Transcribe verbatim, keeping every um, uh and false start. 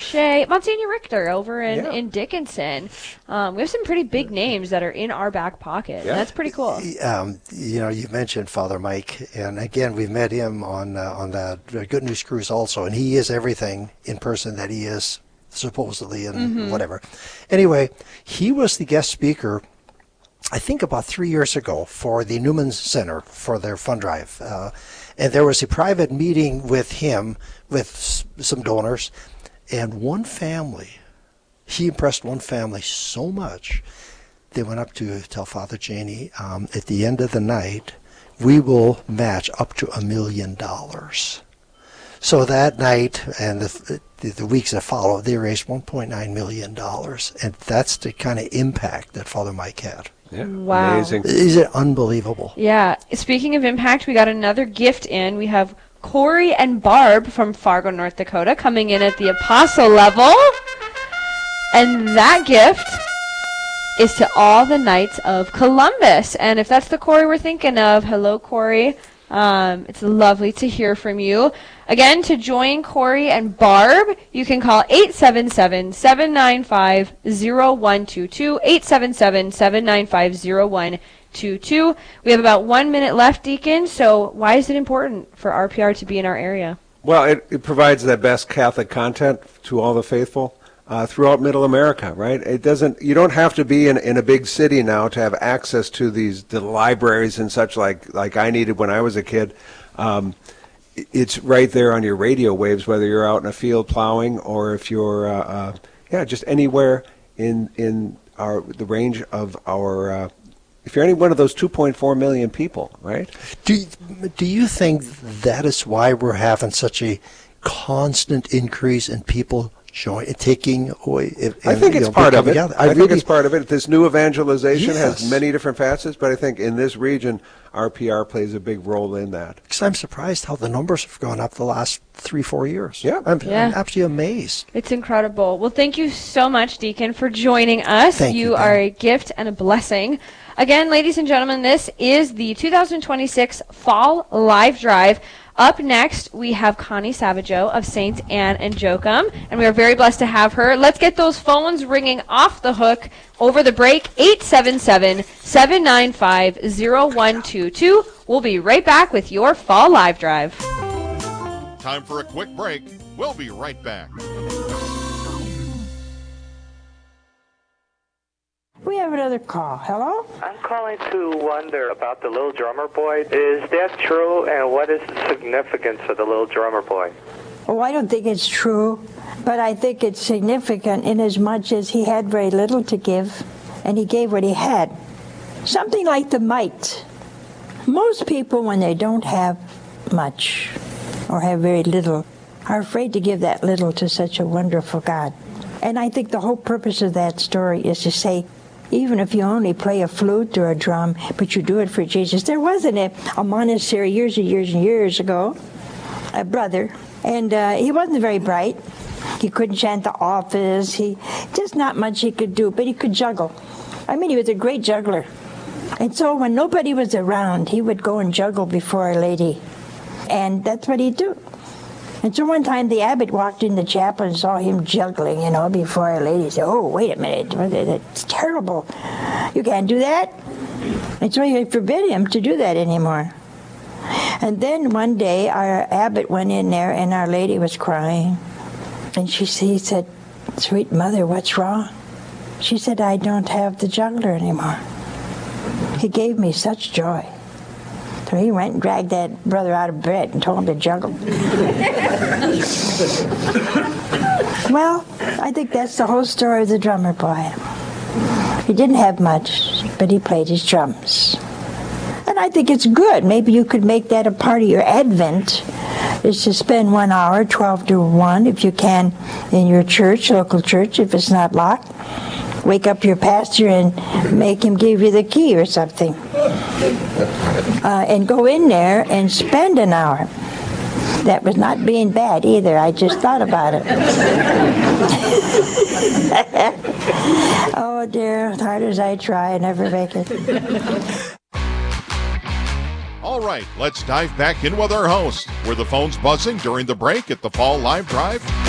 Shea, Monsignor Richter over in, Yeah. in Dickinson. Um, we have some pretty big names that are in our back pocket. Yeah. That's pretty cool. Um, you know, you mentioned Father Mike, and again, we've met him on uh, on that Good News Cruise also, and he is everything in person that he is supposedly, and Mm-hmm. whatever. Anyway, he was the guest speaker, I think about three years ago, for the Newman Center for their fund drive. Uh, and there was a private meeting with him, with s- some donors, and one family, he impressed one family so much, they went up to tell Father Janie, um, at the end of the night, we will match up to a million dollars. So that night and the, the, the weeks that followed, they raised one point nine million dollars. And that's the kind of impact that Father Mike had. Yeah. Wow. Amazing. Is it unbelievable? Yeah. Speaking of impact, we got another gift in. We have Corey and Barb from Fargo, North Dakota coming in at the apostle level. And that gift is to all the Knights of Columbus. And if that's the Corey we're thinking of, hello, Corey. Um, it's lovely to hear from you. Again, to join Corey and Barb, you can call eight seven seven, seven nine five, zero one two two, eight seven seven, seven nine five, zero one two two. We have about one minute left, Deacon, so why is it important for R P R to be in our area? Well, it, it provides that best Catholic content to all the faithful uh, throughout Middle America, right? It doesn't. You don't have to be in, in a big city now to have access to these the libraries and such like like I needed when I was a kid. Um, it's right there on your radio waves, whether you're out in a field plowing or if you're, uh, uh, yeah, just anywhere in in our the range of our. Uh, if you're any one of those two point four million people, right? Do you, do you think that is why we're having such a constant increase in people join, taking away? If, I think you it's know, part of it. together? I, I, think really, it's part of it. This new evangelization Yes. has many different facets, but I think in this region, R P R plays a big role in that. Because I'm surprised how the numbers have gone up the last three, four years. Yeah. I'm, Yeah. I'm absolutely amazed. It's incredible. Well, thank you so much, Deacon, for joining us. Thank you, Ben. are a gift and a blessing. Again, ladies and gentlemen, this is the two thousand twenty-six Fall Live Drive. Up next, we have Connie Savageau of Saint Anne and Joachim, and we are very blessed to have her. Let's get those phones ringing off the hook over the break, eight seven seven, seven nine five, zero one two two. We'll be right back with your Fall Live Drive. Time for a quick break. We'll be right back. We have another call. Hello? I'm calling to wonder about the little drummer boy. Is that true, and what is the significance of the little drummer boy? Oh, I don't think it's true, but I think it's significant in as much as he had very little to give, and he gave what he had. Something like the mite. Most people, when they don't have much or have very little, are afraid to give that little to such a wonderful God. And I think the whole purpose of that story is to say, even if you only play a flute or a drum, but you do it for Jesus. There wasn't a, a monastery years and years and years ago, a brother, and uh, he wasn't very bright. He couldn't chant the office. He just not much he could do, but he could juggle. I mean, he was a great juggler. And so when nobody was around, he would go and juggle before Our Lady. And that's what he'd do. And so one time the abbot walked in the chapel and saw him juggling, you know, before Our Lady. He said, oh, wait a minute, it's terrible. You can't do that. And so he forbid him to do that anymore. And then one day our abbot went in there and Our Lady was crying. And she he said, sweet mother, what's wrong? She said, I don't have the juggler anymore. He gave me such joy. So he went and dragged that brother out of bed and told him to juggle. Well, I think that's the whole story of the drummer boy. He didn't have much, but he played his drums. And I think it's good. Maybe you could make that a part of your Advent, is to spend one hour, twelve to one, if you can, in your church, local church, if it's not locked. Wake up your pastor and make him give you the key or something. Uh, and go in there and spend an hour. That was not being bad either. I just thought about it. Oh dear, as hard as I try, I never make it. All right, let's dive back in with our host. Were the phones buzzing during the break at the Fall Live Drive?